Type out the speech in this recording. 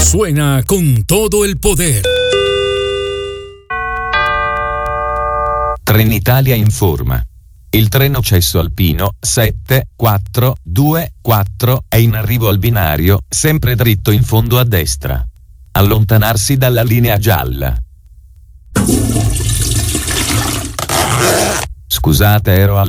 Suena con todo el poder. Trenitalia informa. Il treno Cesso Alpino 7424 è in arrivo al binario, sempre dritto in fondo a destra. Allontanarsi dalla linea gialla. Scusate, ero al